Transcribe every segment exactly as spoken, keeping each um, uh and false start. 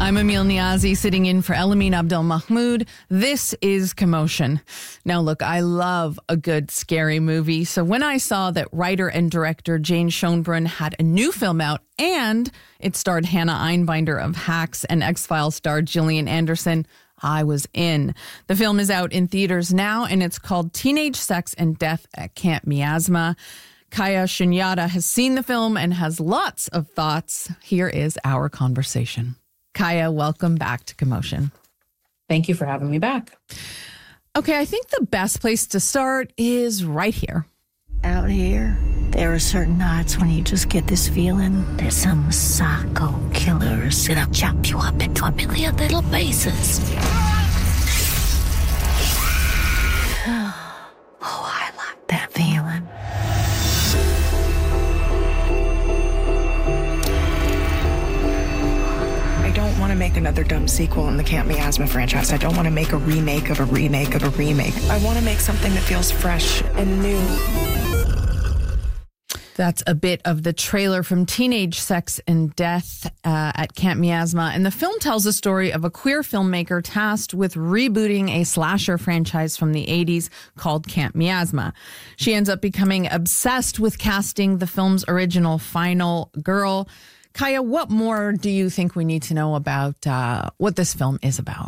I'm Emil Niazi, sitting in for Elamine Abdel Mahmoud. This is Commotion. Now, look, I love a good scary movie. So when I saw that writer and director Jane Schoenbrunn had a new film out and it starred Hannah Einbinder of Hacks and X-Files star Gillian Anderson, I was in. The film is out in theaters now, and it's called Teenage Sex and Death at Camp Miasma. Kaya Shunyata has seen the film and has lots of thoughts. Here is our conversation. Kaya, welcome back to Commotion. Thank you for having me back. Okay, I think the best place to start is right here. Out here, there are certain nights when you just get this feeling that some psycho killer is gonna chop you up into a million little pieces. Oh, I like that feeling. I don't want to make another dumb sequel in the Camp Miasma franchise. I don't want to make a remake of a remake of a remake. I want to make something that feels fresh and new. That's a bit of the trailer from Teenage Sex and Death uh, at Camp Miasma. And the film tells the story of a queer filmmaker tasked with rebooting a slasher franchise from the eighties called Camp Miasma. She ends up becoming obsessed with casting the film's original final girl. Kaya, what more do you think we need to know about uh, what this film is about?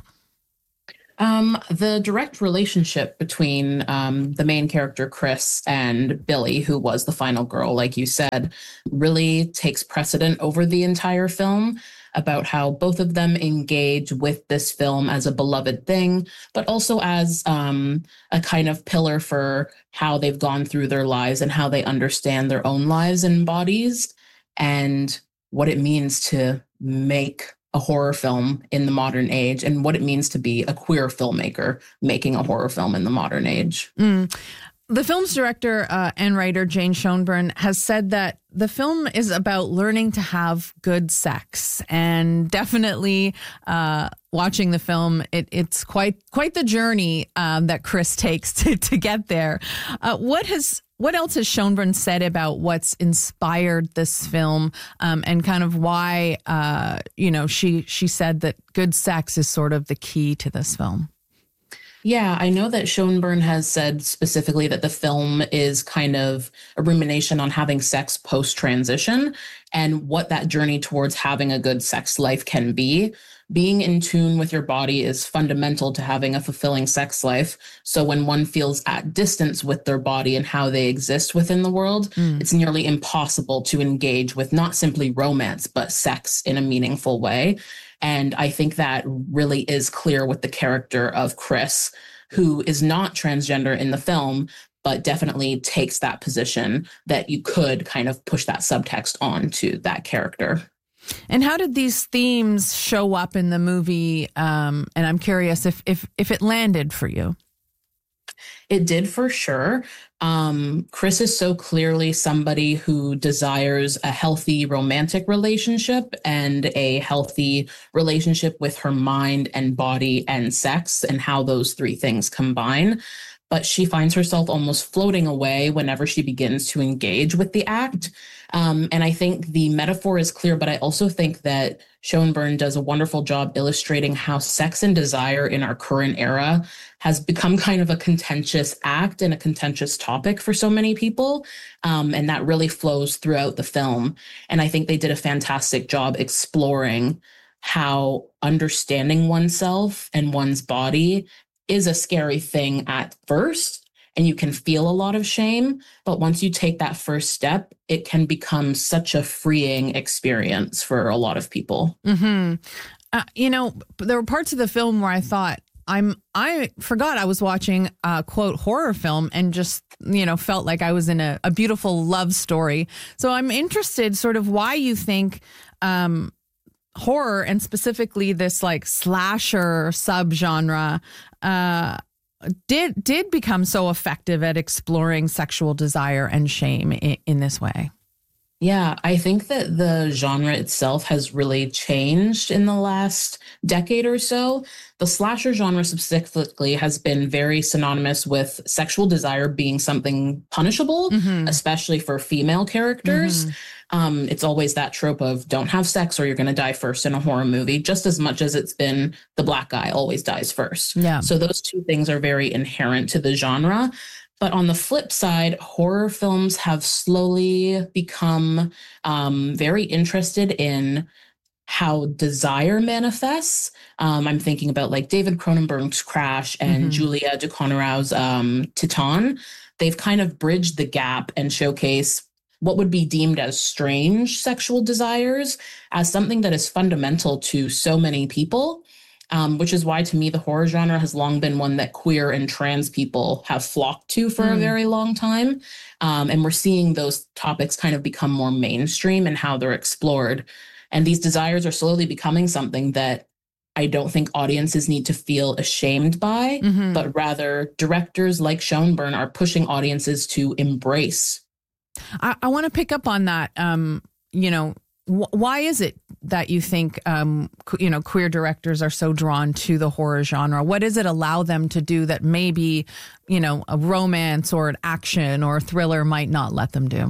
Um, the direct relationship between um, the main character, Chris, and Billy, who was the final girl, like you said, really takes precedent over the entire film, about how both of them engage with this film as a beloved thing, but also as um, a kind of pillar for how they've gone through their lives and how they understand their own lives and bodies, and what it means to make a horror film in the modern age, and what it means to be a queer filmmaker making a horror film in the modern age. Mm. The film's director uh, and writer, Jane Schoenbrunn, has said that the film is about learning to have good sex, and definitely uh, watching the film, it, it's quite quite the journey um, that Chris takes to, to get there. Uh, what has What else has Schoenbrunn said about what's inspired this film, um, and kind of why, uh, you know, she she said that good sex is sort of the key to this film? Yeah, I know that Schoenbrunn has said specifically that the film is kind of a rumination on having sex post-transition and what that journey towards having a good sex life can be. Being in tune with your body is fundamental to having a fulfilling sex life. So when one feels at distance with their body and how they exist within the world, mm. it's nearly impossible to engage with not simply romance, but sex in a meaningful way. And I think that really is clear with the character of Chris, who is not transgender in the film, but definitely takes that position that you could kind of push that subtext on to that character. And how did these themes show up in the movie? Um, and I'm curious if, if if it landed for you. It did for sure. Um, Chris is so clearly somebody who desires a healthy romantic relationship and a healthy relationship with her mind and body and sex, and how those three things combine. But she finds herself almost floating away whenever she begins to engage with the act. Um, and I think the metaphor is clear, but I also think that Schoenbrunn does a wonderful job illustrating how sex and desire in our current era has become kind of a contentious act and a contentious topic for so many people. Um, and that really flows throughout the film. And I think they did a fantastic job exploring how understanding oneself and one's body is a scary thing at first, and you can feel a lot of shame. But once you take that first step, it can become such a freeing experience for a lot of people. Mm-hmm. Uh, you know, there were parts of the film where I thought, I'm, I forgot I was watching a quote horror film and just, you know, felt like I was in a, a beautiful love story. So I'm interested sort of why you think, um, horror, and specifically this like slasher subgenre, uh, did did become so effective at exploring sexual desire and shame in, in this way. Yeah, I think that the genre itself has really changed in the last decade or so. The slasher genre specifically has been very synonymous with sexual desire being something punishable, mm-hmm. especially for female characters. Mm-hmm. Um, it's always that trope of don't have sex or you're going to die first in a horror movie, just as much as it's been the black guy always dies first. Yeah. So those two things are very inherent to the genre. But on the flip side, horror films have slowly become um, very interested in how desire manifests. Um, I'm thinking about like David Cronenberg's Crash and mm-hmm. Julia Ducournau's um, Titan. They've kind of bridged the gap and showcase what would be deemed as strange sexual desires as something that is fundamental to so many people, um, which is why to me the horror genre has long been one that queer and trans people have flocked to for mm. a very long time. Um, and we're seeing those topics kind of become more mainstream in how they're explored. And these desires are slowly becoming something that I don't think audiences need to feel ashamed by, mm-hmm. but rather directors like Schoenbrun are pushing audiences to embrace. I, I want to pick up on that. Um, you know, wh- why is it that you think, um, qu- you know, queer directors are so drawn to the horror genre? What does it allow them to do that maybe, you know, a romance or an action or a thriller might not let them do?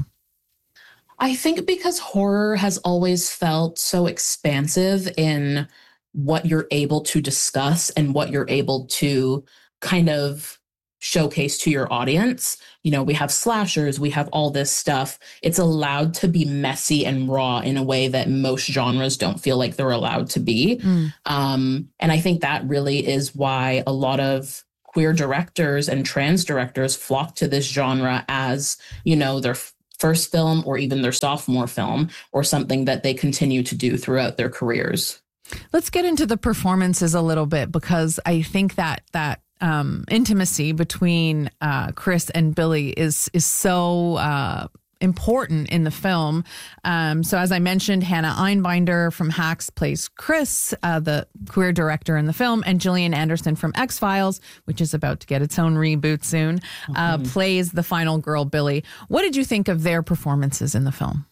I think because horror has always felt so expansive in what you're able to discuss and what you're able to kind of showcase to your audience. You know, we have slashers, we have all this stuff. It's allowed to be messy and raw in a way that most genres don't feel like they're allowed to be. Mm. Um, and I think that really is why a lot of queer directors and trans directors flock to this genre as, you know, their first film or even their sophomore film or something that they continue to do throughout their careers. Let's get into the performances a little bit, because I think that that um, intimacy between uh, Chris and Billy is is so uh, important in the film. Um, so as I mentioned, Hannah Einbinder from Hacks plays Chris, uh, the queer director in the film, and Gillian Anderson from X-Files, which is about to get its own reboot soon, mm-hmm. uh, plays the final girl, Billy. What did you think of their performances in the film?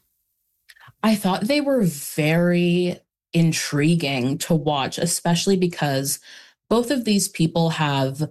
I thought they were very intriguing to watch, especially because both of these people have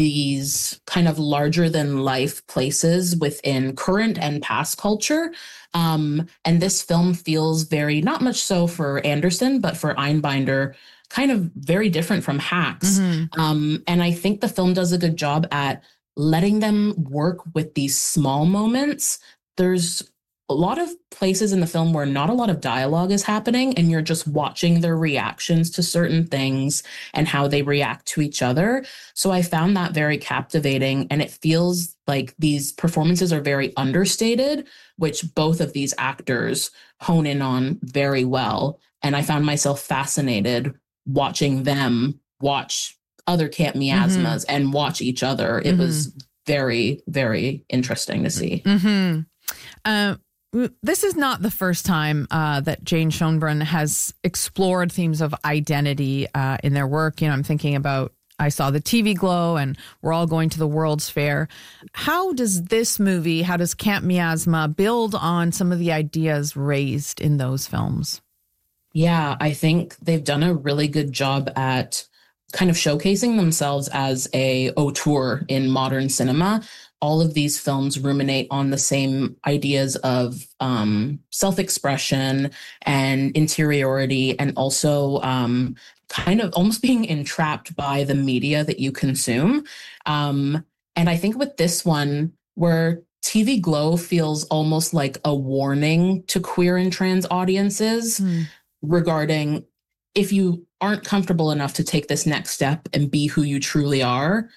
these kind of larger than life places within current and past culture. Um, and this film feels very, not much so for Anderson, but for Einbinder, kind of very different from Hacks. Mm-hmm. Um, and I think the film does a good job at letting them work with these small moments. There's a lot of places in the film where not a lot of dialogue is happening and you're just watching their reactions to certain things and how they react to each other. So I found that very captivating, and it feels like these performances are very understated, which both of these actors hone in on very well. And I found myself fascinated watching them watch other camp miasmas mm-hmm. and watch each other. It mm-hmm. was very, very interesting to see. Mm-hmm. Uh, This is not the first time uh, that Jane Schoenbrun has explored themes of identity uh, in their work. You know, I'm thinking about I Saw the T V Glow and We're All Going to the World's Fair. How does this movie, how does Camp Miasma build on some of the ideas raised in those films? Yeah, I think they've done a really good job at kind of showcasing themselves as a auteur in modern cinema. All of these films ruminate on the same ideas of um, self-expression and interiority, and also um, kind of almost being entrapped by the media that you consume. Um, and I think with this one, where T V Glow feels almost like a warning to queer and trans audiences mm. regarding if you aren't comfortable enough to take this next step and be who you truly are,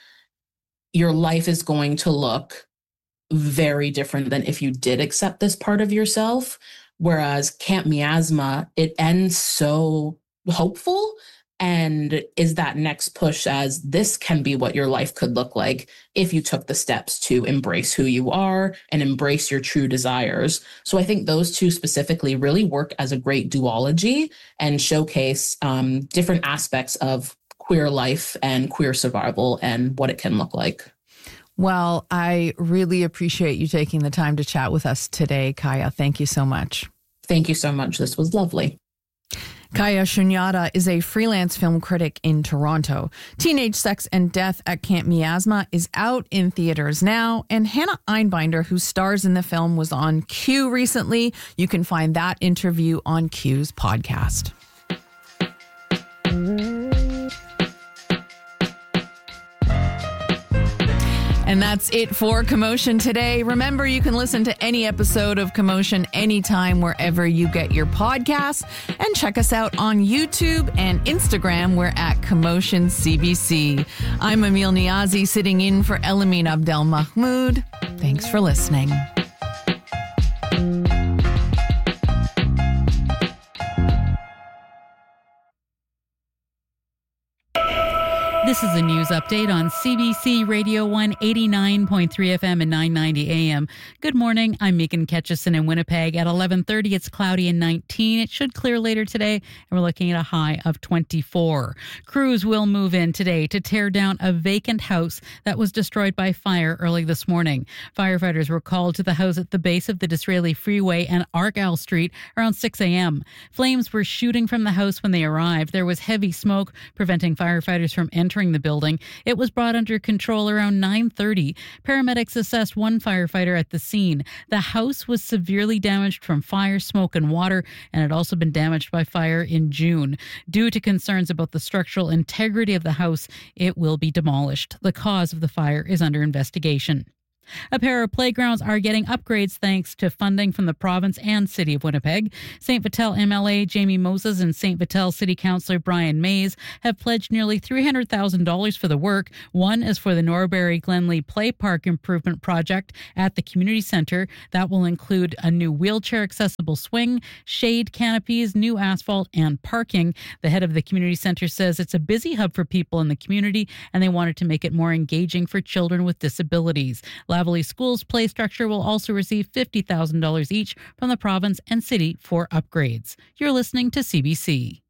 your life is going to look very different than if you did accept this part of yourself. Whereas Camp Miasma, it ends so hopeful and is that next push as this can be what your life could look like if you took the steps to embrace who you are and embrace your true desires. So I think those two specifically really work as a great duology and showcase um, different aspects of queer life and queer survival and what it can look like. Well, I really appreciate you taking the time to chat with us today, Kaya. Thank you so much. Thank you so much. This was lovely. Kaya Shunyata is a freelance film critic in Toronto. Teenage Sex and Death at Camp Miasma is out in theaters now, and Hannah Einbinder, who stars in the film, was on Q recently. You can find that interview on Q's podcast. And that's it for Commotion today. Remember, you can listen to any episode of Commotion anytime wherever you get your podcasts. And check us out on YouTube and Instagram. We're at Commotion C B C. I'm Emil Niazi, sitting in for Elamin Abdel Mahmoud. Thanks for listening. This is a news update on C B C Radio one eighty-nine point three F M and nine ninety A M. Good morning. I'm Megan Ketchison in Winnipeg. At eleven thirty, it's cloudy and nineteen. It should clear later today, and we're looking at a high of twenty-four. Crews will move in today to tear down a vacant house that was destroyed by fire early this morning. Firefighters were called to the house at the base of the Disraeli Freeway and Argyle Street around six a.m. Flames were shooting from the house when they arrived. There was heavy smoke preventing firefighters from entering the building. It was brought under control around nine thirty. Paramedics assessed one firefighter at the scene. The house was severely damaged from fire, smoke, and water, and had also been damaged by fire in June. Due to concerns about the structural integrity of the house, it will be demolished. The cause of the fire is under investigation. A pair of playgrounds are getting upgrades thanks to funding from the province and City of Winnipeg. Saint Vital M L A Jamie Moses and Saint Vital City Councillor Brian Mays have pledged nearly three hundred thousand dollars for the work. One is for the Norbury Glenlee Play Park Improvement Project at the Community Centre. That will include a new wheelchair-accessible swing, shade canopies, new asphalt, and parking. The head of the Community Centre says it's a busy hub for people in the community, and they wanted to make it more engaging for children with disabilities. Lavallee School's play structure will also receive fifty thousand dollars each from the province and city for upgrades. You're listening to C B C.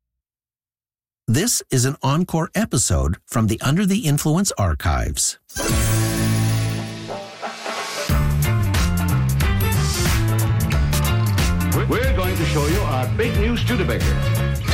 This is an encore episode from the Under the Influence archives. We're going to show you our big new Studebaker.